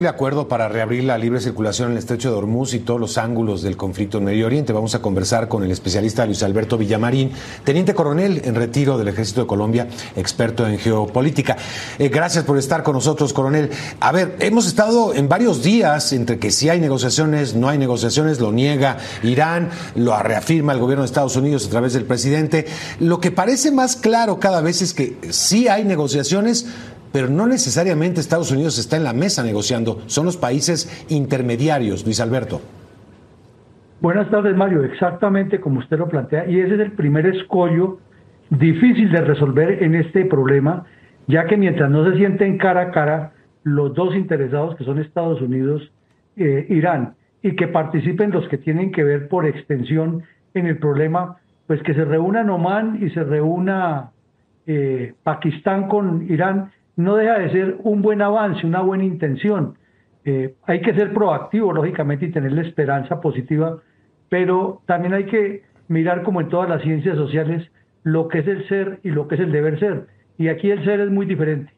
De acuerdo para reabrir la libre circulación en el estrecho de Hormuz y todos los ángulos del conflicto en Medio Oriente. Vamos a conversar con el especialista Luis Alberto Villamarín, teniente coronel en retiro del Ejército de Colombia, experto en geopolítica. Gracias por estar con nosotros, coronel. A ver, hemos estado en varios días entre que sí hay negociaciones, no hay negociaciones, lo niega Irán, lo reafirma el gobierno de Estados Unidos a través del presidente. Lo que parece más claro cada vez es que sí hay negociaciones, pero no necesariamente Estados Unidos está en la mesa negociando, son los países intermediarios, Luis Alberto. Buenas tardes, Mario, exactamente como usted lo plantea, y ese es el primer escollo difícil de resolver en este problema, ya que mientras no se sienten cara a cara los dos interesados, que son Estados Unidos e Irán, y que participen los que tienen que ver por extensión en el problema, pues que se reúnan Omán y se reúna Pakistán con Irán, no deja de ser un buen avance, una buena intención. Hay que ser proactivo, lógicamente, y tener la esperanza positiva, pero también hay que mirar, como en todas las ciencias sociales, lo que es el ser y lo que es el deber ser. Y aquí el ser es muy diferente.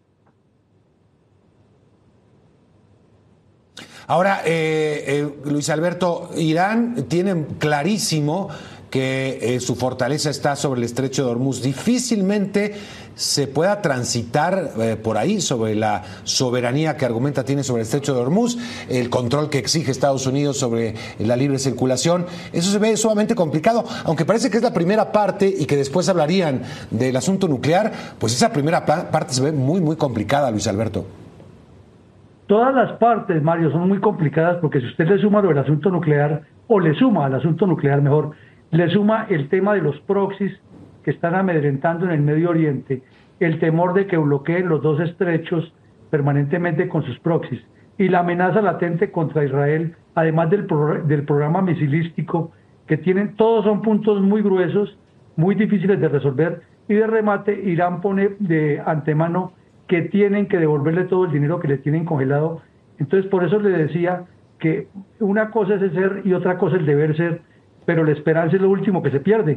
Ahora, Luis Alberto, Irán tiene clarísimo que su fortaleza está sobre el estrecho de Hormuz. Difícilmente se pueda transitar por ahí sobre la soberanía que argumenta tiene sobre el estrecho de Hormuz, el control que exige Estados Unidos sobre la libre circulación. Eso se ve sumamente complicado, aunque parece que es la primera parte y que después hablarían del asunto nuclear, pues esa primera parte se ve muy, muy complicada, Luis Alberto. Todas las partes, Mario, son muy complicadas porque si usted le suma lo del asunto nuclear, o le suma al asunto nuclear mejor, le suma el tema de los proxies que están amedrentando en el Medio Oriente, el temor de que bloqueen los dos estrechos permanentemente con sus proxies, y la amenaza latente contra Israel, además del programa misilístico que tienen, todos son puntos muy gruesos, muy difíciles de resolver, y de remate Irán pone de antemano que tienen que devolverle todo el dinero que le tienen congelado. Entonces, por eso le decía que una cosa es el ser y otra cosa el deber ser, pero la esperanza es lo último que se pierde.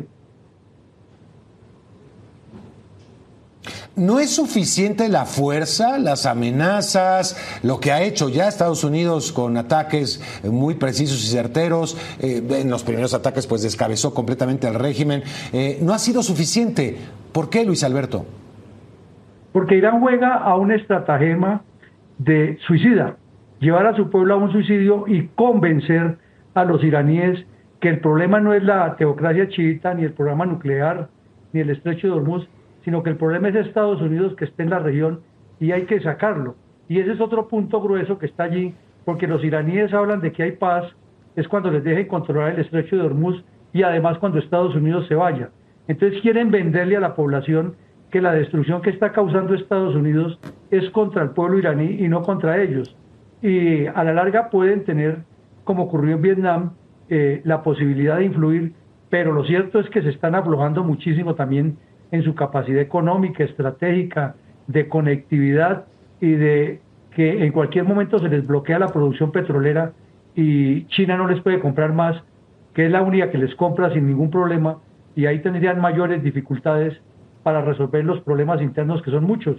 ¿No es suficiente la fuerza, las amenazas, lo que ha hecho ya Estados Unidos con ataques muy precisos y certeros? En los primeros ataques pues descabezó completamente al régimen. ¿No ha sido suficiente? ¿Por qué, Luis Alberto? Porque Irán juega a un estratagema de suicida, llevar a su pueblo a un suicidio y convencer a los iraníes que el problema no es la teocracia chiita, ni el programa nuclear, ni el estrecho de Hormuz, sino que el problema es Estados Unidos que esté en la región y hay que sacarlo. Y ese es otro punto grueso que está allí, porque los iraníes hablan de que hay paz, es cuando les dejen controlar el estrecho de Hormuz y además cuando Estados Unidos se vaya. Entonces quieren venderle a la población que la destrucción que está causando Estados Unidos es contra el pueblo iraní y no contra ellos. Y a la larga pueden tener, como ocurrió en Vietnam, la posibilidad de influir, pero lo cierto es que se están aflojando muchísimo también en su capacidad económica, estratégica, de conectividad y de que en cualquier momento se les bloquea la producción petrolera y China no les puede comprar más, que es la única que les compra sin ningún problema, y ahí tendrían mayores dificultades para resolver los problemas internos, que son muchos.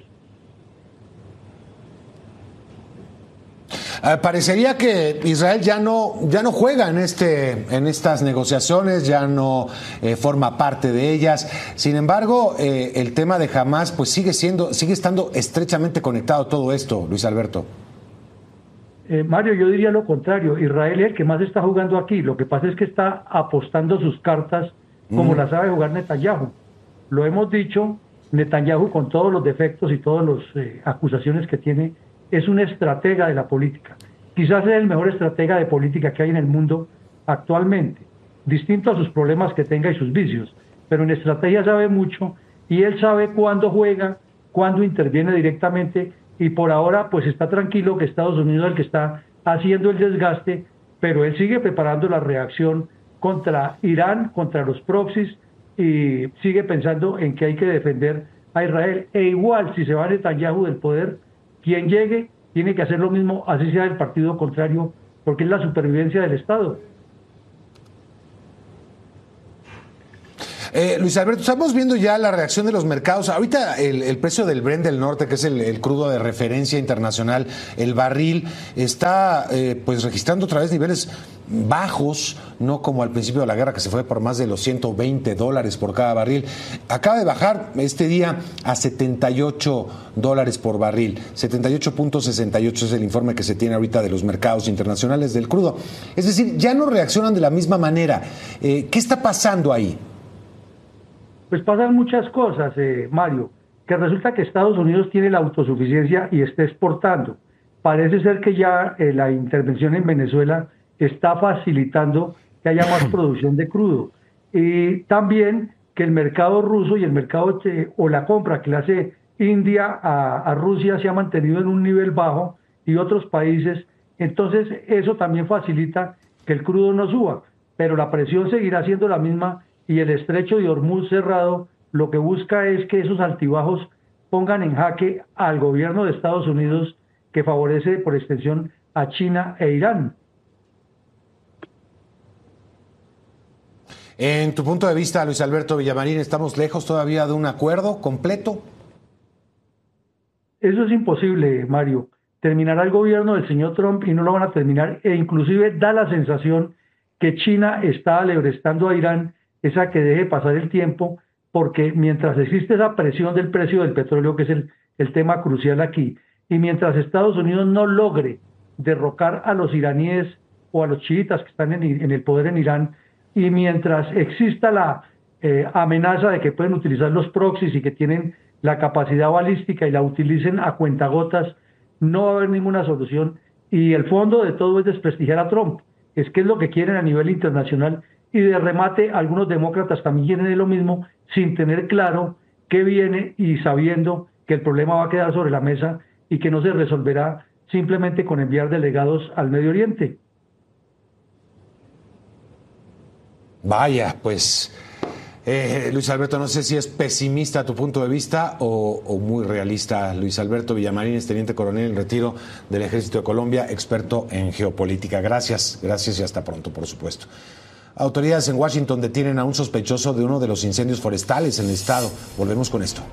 Parecería que Israel ya no juega en estas negociaciones, ya no forma parte de ellas. Sin embargo, el tema de Hamás pues sigue estando estrechamente conectado a todo esto, Luis Alberto. Mario, yo diría lo contrario. Israel es el que más está jugando aquí. Lo que pasa es que está apostando sus cartas como las sabe jugar Netanyahu. Lo hemos dicho, Netanyahu, con todos los defectos y todas las acusaciones que tiene, es un estratega de la política. Quizás es el mejor estratega de política que hay en el mundo actualmente, distinto a sus problemas que tenga y sus vicios, pero en estrategia sabe mucho y él sabe cuándo juega, cuándo interviene directamente, y por ahora pues está tranquilo que Estados Unidos es el que está haciendo el desgaste, pero él sigue preparando la reacción contra Irán, contra los proxies, y sigue pensando en que hay que defender a Israel. E igual, si se va Netanyahu del poder, quien llegue tiene que hacer lo mismo, así sea del partido contrario, porque es la supervivencia del Estado. Luis Alberto, estamos viendo ya la reacción de los mercados. Ahorita el precio del Brent del Norte, que es el crudo de referencia internacional, el barril, está pues registrando otra vez niveles bajos, no como al principio de la guerra, que se fue por más de los $120 por cada barril. Acaba de bajar este día a $78 por barril. 78.68 es el informe que se tiene ahorita de los mercados internacionales del crudo. Es decir, ya no reaccionan de la misma manera. ¿Qué está pasando ahí? Pues pasan muchas cosas, Mario, que resulta que Estados Unidos tiene la autosuficiencia y está exportando. Parece ser que ya la intervención en Venezuela está facilitando que haya más producción de crudo. Y también que el mercado ruso y el mercado o la compra que le hace India a Rusia se ha mantenido en un nivel bajo y otros países. Entonces eso también facilita que el crudo no suba, pero la presión seguirá siendo la misma y el estrecho de Hormuz cerrado lo que busca es que esos altibajos pongan en jaque al gobierno de Estados Unidos, que favorece por extensión a China e Irán. En tu punto de vista, Luis Alberto Villamarín, ¿estamos lejos todavía de un acuerdo completo? Eso es imposible, Mario. Terminará el gobierno del señor Trump y no lo van a terminar, e inclusive da la sensación que China está alebrestando a Irán esa que deje pasar el tiempo, porque mientras existe esa presión del precio del petróleo, que es el tema crucial aquí, y mientras Estados Unidos no logre derrocar a los iraníes o a los chiitas que están en el poder en Irán, y mientras exista la amenaza de que pueden utilizar los proxies y que tienen la capacidad balística y la utilicen a cuentagotas, no va a haber ninguna solución. Y el fondo de todo es desprestigiar a Trump. Es que es lo que quieren a nivel internacional. Y de remate, algunos demócratas también quieren lo mismo, sin tener claro qué viene y sabiendo que el problema va a quedar sobre la mesa y que no se resolverá simplemente con enviar delegados al Medio Oriente. Vaya, pues, Luis Alberto, no sé si es pesimista tu punto de vista o muy realista. Luis Alberto Villamarín es teniente coronel en retiro del Ejército de Colombia, experto en geopolítica. Gracias y hasta pronto, por supuesto. Autoridades en Washington detienen a un sospechoso de uno de los incendios forestales en el estado. Volvemos con esto.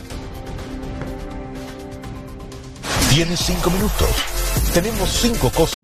Tienes 5 minutos. Tenemos 5 cosas